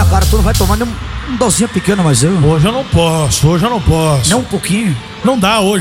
minha cara, tu não vai tomar nem um docinho pequeno, mas eu. Hoje eu não posso. Nem um pouquinho. Não dá hoje.